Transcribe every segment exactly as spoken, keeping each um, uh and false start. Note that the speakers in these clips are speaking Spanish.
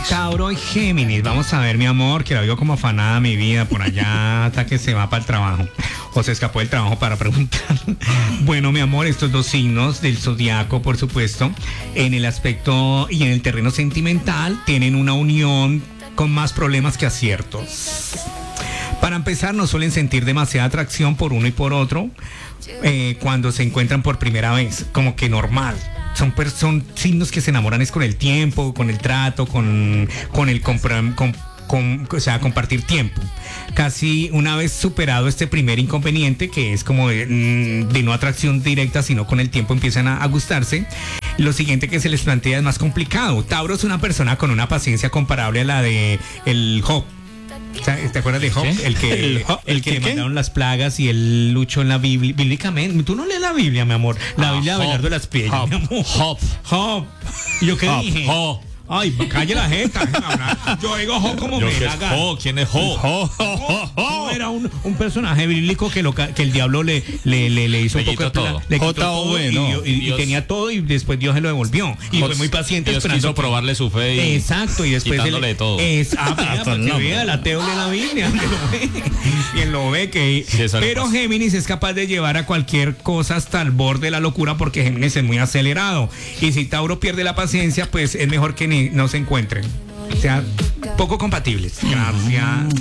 Tauro y Géminis. Vamos a ver, mi amor, que la digo como afanada mi vida por allá hasta que se va para el trabajo. O se escapó del trabajo para preguntar. Bueno, mi amor, estos dos signos del zodiaco, por supuesto, en el aspecto y en el terreno sentimental, tienen una unión con más problemas que aciertos. Para empezar, no suelen sentir demasiada atracción por uno y por otro eh, cuando se encuentran por primera vez, como que normal. Son, son signos que se enamoran es con el tiempo, con el trato, con, con el compra, con, con, o sea, compartir tiempo. Casi una vez superado este primer inconveniente, que es como de, de no atracción directa, sino con el tiempo empiezan a, a gustarse, lo siguiente que se les plantea es más complicado. Tauro es una persona con una paciencia comparable a la de el Job. ¿Te acuerdas de Job? ¿Qué? El que, el, el que le mandaron las plagas y él luchó en la Biblia. Bíblicamente. Tú no lees la Biblia, mi amor. La ah, Biblia de Abelardo de las Piedras. Job. Job. ¿Y yo qué Job. dije? Job. Ay, calle la jeta. Yo digo Job como yo me da gana. ¿Quién es Job? Job, Job, Job era un, un personaje bíblico que, lo, que el diablo le, le, le, le hizo le un poco todo. De, le quitó todo bueno. y, y, y tenía todo y después Dios se lo devolvió. Y Dios, fue muy paciente Dios esperando. quiso probarle su fe y exacto, y después quitándole él, todo. Es, ah, mira, porque no, vea, el ateo lee la Biblia. Quien lo ve que. Sí, pero Géminis es capaz de llevar a cualquier cosa hasta el borde de la locura porque Géminis es muy acelerado. Y si Tauro pierde la paciencia, pues es mejor que ni, no se encuentre. O sea, poco compatibles. Gracias.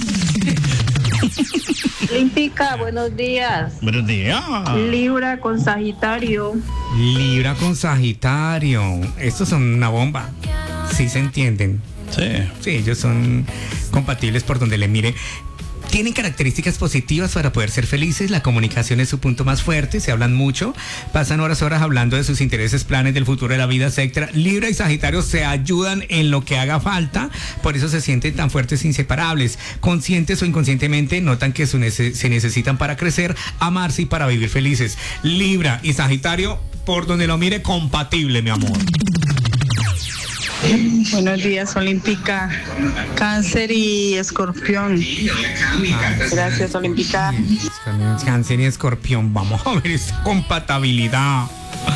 Olímpica, buenos días. Buenos días. Libra con Sagitario. Libra con Sagitario. Estos son una bomba. Sí se entienden. Sí. Sí, ellos son compatibles por donde le mire. Tienen características positivas para poder ser felices. La comunicación es su punto más fuerte. Se hablan mucho. Pasan horas, horas hablando de sus intereses, planes del futuro de la vida, etcétera. Libra y Sagitario se ayudan en lo que haga falta. Por eso se sienten tan fuertes e inseparables. Conscientes o inconscientemente notan que su nece- se necesitan para crecer, amarse y para vivir felices. Libra y Sagitario, por donde lo mire, compatible, mi amor. Buenos días, Olímpica. Cáncer y Escorpión. Gracias, Olímpica. Cáncer y Escorpión. Vamos a ver esta compatibilidad.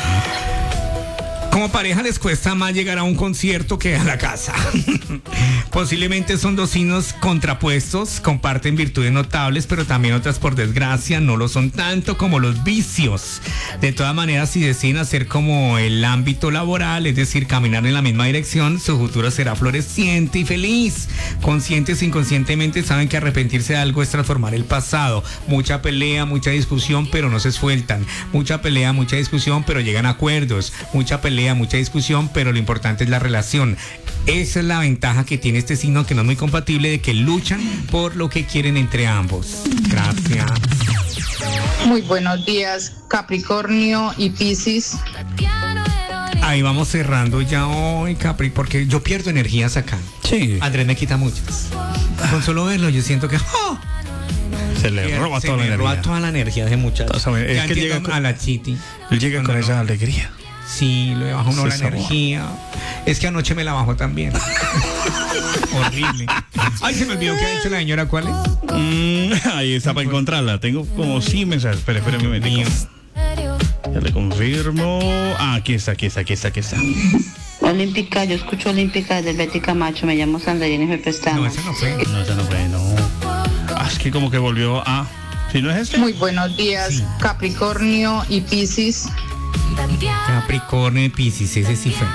Como pareja les cuesta más llegar a un concierto que a la casa. Posiblemente son dos signos contrapuestos, comparten virtudes notables, pero también otras, por desgracia, no lo son tanto, como los vicios. De todas maneras, si deciden hacer como el ámbito laboral, es decir, caminar en la misma dirección, su futuro será floreciente y feliz. Conscientes e inconscientemente saben que arrepentirse de algo es transformar el pasado. Mucha pelea, mucha discusión, pero no se sueltan. Mucha pelea, mucha discusión, pero llegan a acuerdos. Mucha pelea, mucha discusión, pero lo importante es la relación. Esa es la ventaja que tiene este signo, que no es muy compatible, de que luchan por lo que quieren entre ambos. Gracias. Muy buenos días, Capricornio y Piscis. Ahí vamos cerrando ya hoy, Capri, porque yo pierdo energías acá. Sí. Andrés me quita muchas. Con solo verlo yo siento que ¡oh! se le roba se toda me la roba energía. toda la energía de muchachos. Es ya que llega con, a la chiti. Él llega con no, esa no. alegría. Sí, le baja uno Se la sabor. energía. Es que anoche me la bajó también. Horrible. Ay, se me olvidó que ha dicho la señora, ¿cuál es? Mm, ahí está para encontrarla. Tengo como cien mensajes. Espera, espera un momentico. Ya le confirmo. Ah, aquí está, aquí está, aquí está, aquí está. Olímpica, yo escucho Olímpica desde el Betty Camacho, me llamo Sandra Jennifer Pestana. No, esa no fue. No, esa no fue, no. Ah, es que como que volvió a... ¿Si no es este? Muy buenos días, sí. Capricornio y Piscis. Capricornio y Piscis, ese sí fue.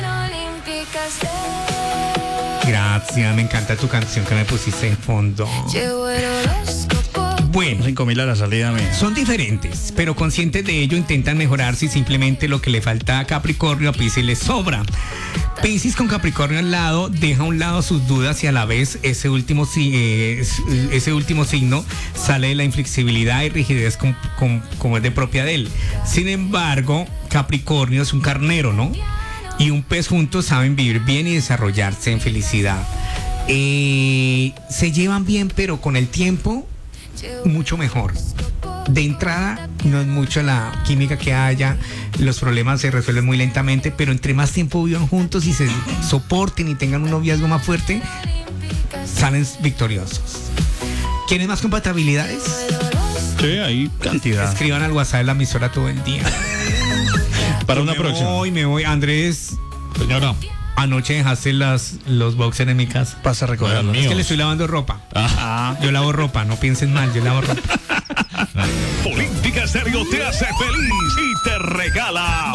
Gracias, me encanta tu canción que me pusiste en fondo. Bueno, cinco mil a la salida mía. Son diferentes, pero conscientes de ello intentan mejorar. Si simplemente lo que le falta a Capricornio, a Piscis le sobra. Piscis con Capricornio al lado deja a un lado sus dudas y a la vez ese último, eh, ese último signo sale de la inflexibilidad y rigidez com, com, como es de propia de él. Sin embargo, Capricornio es un carnero, ¿no? Y un pez juntos saben vivir bien y desarrollarse en felicidad. Eh, se llevan bien, pero con el tiempo mucho mejor. De entrada no es mucho la química que haya, los problemas se resuelven muy lentamente, pero entre más tiempo vivan juntos y se soporten y tengan un noviazgo más fuerte, salen victoriosos. ¿Quieren más compatibilidades? Sí, hay cantidad. Escriban al WhatsApp de la emisora todo el día. Para Yo una me próxima. Voy, me voy, Andrés. Señora. Anoche dejaste las, los boxers en mi casa. Pasa a recogerlos. Es que le estoy lavando ropa. Ah. Yo lavo ropa, no piensen mal, yo lavo ropa. Política Estéreo te hace feliz y te regala